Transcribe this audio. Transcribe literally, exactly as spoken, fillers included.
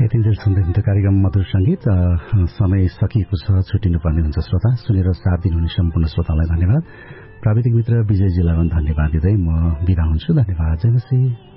यतिन्जेल सुन्दै हुन्थ्यो कार्यक्रम मधुर संगीत। समय सकिएको छ, छुट्टिनुपर्ने हुन्छ श्रोता। सुनेर साथ दिनुहुने सम्पूर्ण श्रोतालाई धन्यवाद। प्राविधिक मित्र विजयजीलाई पनि धन्यवाद दिँदै म बिदा हुन्छु। धन्यवाद। जय मसी।